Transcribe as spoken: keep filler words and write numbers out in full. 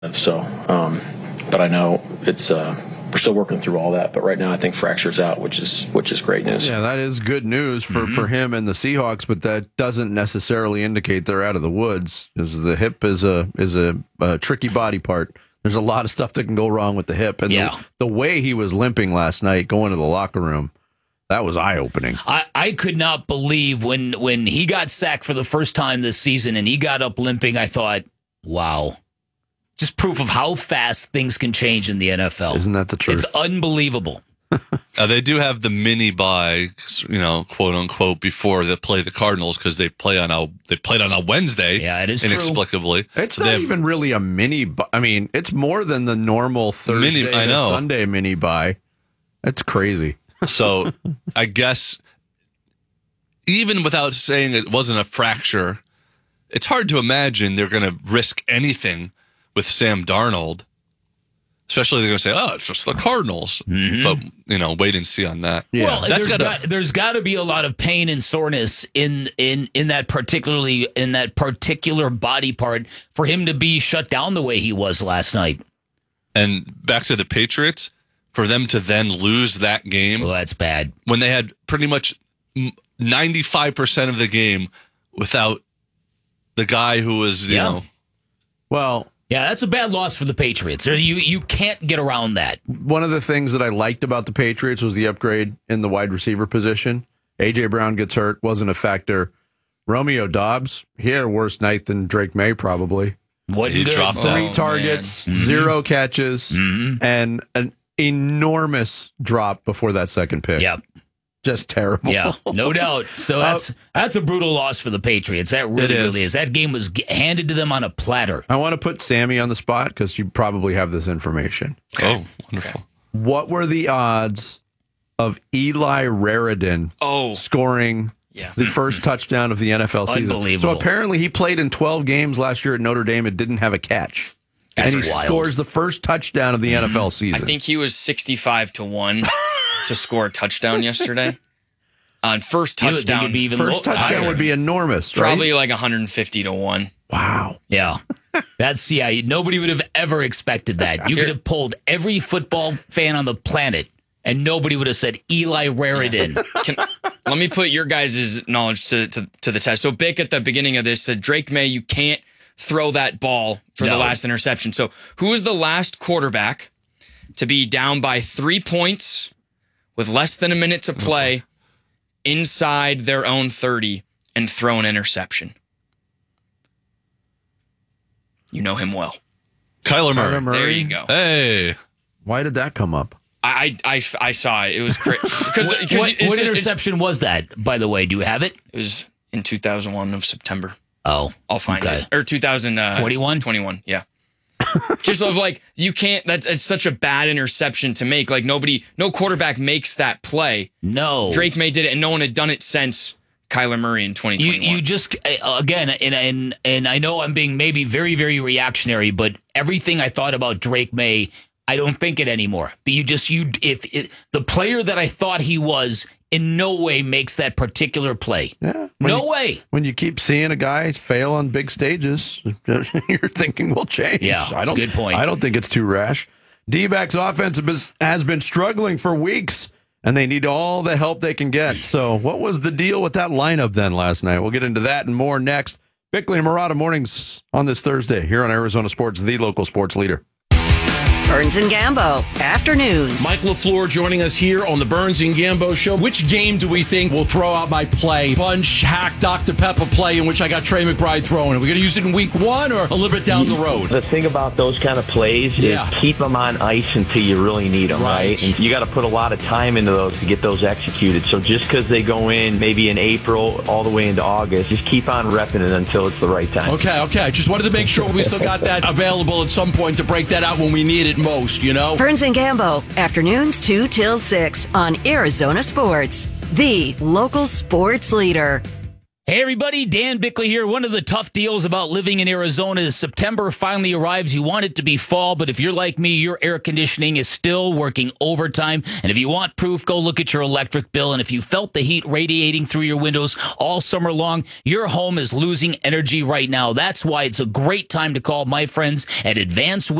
So, um, but I know it's uh, we're still working through all that. But right now, I think fracture's out, which is which is great news. Yeah, that is good news for, mm-hmm. for him and the Seahawks. But that doesn't necessarily indicate they're out of the woods, because the hip is a is a, a tricky body part. There's a lot of stuff that can go wrong with the hip, and yeah. the, the way he was limping last night, going to the locker room, that was eye opening. I, I could not believe when when he got sacked for the first time this season and he got up limping. I thought, wow. Just proof of how fast things can change in the N F L. Isn't that the truth? It's unbelievable. uh, they do have the mini bye, you know, quote unquote, before they play the Cardinals, because they play on a they played on a Wednesday. Yeah, it is inexplicably. True. It's so not have, even really a mini. Bu- I mean, it's more than the normal Thursday mini, I know. to Sunday mini bye. That's crazy. So I guess even without saying it wasn't a fracture, it's hard to imagine they're going to risk anything with Sam Darnold, especially they're going to say, "Oh, it's just the Cardinals." Mm-hmm. But you know, wait and see on that. Yeah, well, that's there's gotta, got there's got to be a lot of pain and soreness in in in that particularly in that particular body part for him to be shut down the way he was last night. And back to the Patriots, for them to then lose that game, well, that's bad. When they had pretty much ninety-five percent of the game without the guy who was, you yeah. know, well. Yeah, that's a bad loss for the Patriots. You you can't get around that. One of the things that I liked about the Patriots was the upgrade in the wide receiver position. A J. Brown gets hurt, wasn't a factor. Romeo Doubs, he had a worse night than Drake May, probably. What he dropped three oh, targets, mm-hmm. zero catches, mm-hmm. and an enormous drop before that second pick. Yep. Just terrible. Yeah, no doubt. So that's that's a brutal loss for the Patriots. That really, is. really is. That game was handed to them on a platter. I want to put Sammy on the spot because you probably have this information. Oh, wonderful. What were the odds of Eli Raridan oh. scoring yeah. the first touchdown of the N F L season? Unbelievable. So apparently he played in twelve games last year at Notre Dame and didn't have a catch. That's and he wild. scores the first touchdown of the N F L season. I think he was sixty-five to one to score a touchdown yesterday. On first touchdown, be even first low, touchdown higher. would be enormous, right? Probably like one hundred fifty to one. Wow. Yeah. That's, yeah, nobody would have ever expected that. You could have pulled every football fan on the planet, and nobody would have said Eli Raridan. Can, let me put your guys' knowledge to, to, to the test. So, Bick, at the beginning of this, said, Drake May, you can't throw that ball for no. the last interception. So, who was the last quarterback to be down by three points with less than a minute to play inside their own thirty and throw an interception? You know him well. Kyler Murray. Kyler Murray. There you go. Hey. Why did that come up? I, I, I saw it. It was great. Because what, what, what interception was that, by the way? Do you have it? It was in two thousand one of September. Oh. I'll find okay. it. Or two thousand twenty-one? twenty-one, yeah. Just of like, you can't, that's it's such a bad interception to make. Like, nobody, no quarterback makes that play. No. Drake May did it, and no one had done it since Kyler Murray in twenty twenty-one. You, you just, again, and, and, and I know I'm being maybe very, very reactionary, but everything I thought about Drake May, I don't think it anymore. But you just, you, if it, the player that I thought he was in no way makes that particular play. Yeah. No you, way. When you keep seeing a guy fail on big stages, you're thinking will change. Yeah, I don't, that's a good point. I don't think it's too rash. D-backs offense has been struggling for weeks, and they need all the help they can get. So what was the deal with that lineup then last night? We'll get into that and more next. Bickley and Murata mornings on this Thursday here on Arizona Sports, the local sports leader. Burns and Gambo, afternoons. Mike LaFleur joining us here on the Burns and Gambo Show. Which game do we think will throw out my play? Bunch, hack, Doctor Pepper play in which I got Trey McBride throwing. Are we going to use it in week one or a little bit down the road? The thing about those kind of plays yeah. is keep them on ice until you really need them, right? right? And you got to put a lot of time into those to get those executed. So just because they go in maybe in April all the way into August, just keep on repping it until it's the right time. Okay, okay. I just wanted to make sure we still got that available at some point to break that out when we need it most, you know? Burns and Gambo, afternoons two till six on Arizona Sports, the local sports leader. Hey everybody, Dan Bickley here. One of the tough deals about living in Arizona is September finally arrives. You want it to be fall, but if you're like me, your air conditioning is still working overtime. And if you want proof, go look at your electric bill. And if you felt the heat radiating through your windows all summer long, your home is losing energy right now. That's why it's a great time to call my friends at Advanced